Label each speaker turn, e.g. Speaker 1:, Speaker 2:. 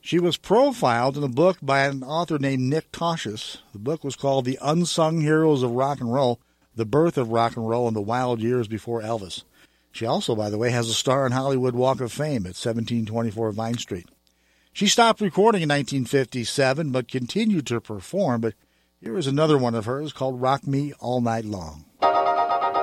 Speaker 1: She was profiled in a book by an author named Nick Tosches. The book was called The Unsung Heroes of Rock and Roll, The Birth of Rock and Roll in the Wild Years Before Elvis. She also, by the way, has a star on Hollywood Walk of Fame at 1724 Vine Street. She stopped recording in 1957 but continued to perform. But here is another one of hers called Rock Me All Night Long.